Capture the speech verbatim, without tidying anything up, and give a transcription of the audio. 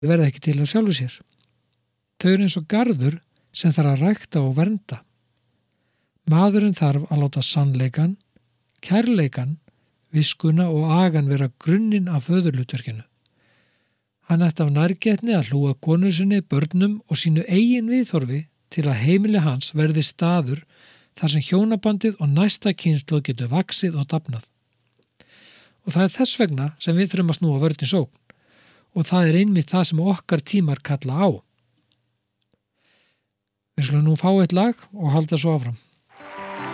verða ekki til af sjálfu sér. Þau eru eins og garður sem þarf að rækta og vernda. Maðurinn þarf að láta sannleikan, kærleikan, viskuna og agan vera grunninn af föðurhlutverkinu. Hann ætti af nærgætni að hlúa konu sinni, börnum og sínu eigin viðhorfi til að heimili hans verði staður þar sem hjónabandið og næsta kynslóð getur vaxið og dafnað. Og það er þess vegna sem við þurfum að snúa vörn í sókn og það er einmitt það sem okkar tímar kalla á. Við skulum nú fá eitt lag og halda svo áfram.